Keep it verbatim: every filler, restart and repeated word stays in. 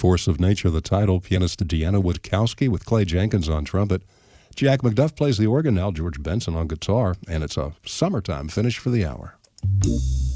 Force of Nature, the title. Pianist Deanna Witkowski with Clay Jenkins on trumpet. Jack McDuff plays the organ now, George Benson on guitar, and it's a summertime finish for the hour.